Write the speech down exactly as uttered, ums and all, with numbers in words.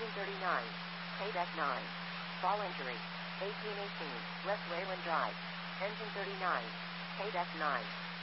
eighteen thirty-nine. Paydeck nine. Fall injury. eighteen eighteen. West Wayland Drive. Engine thirty-nine. Paydeck nine.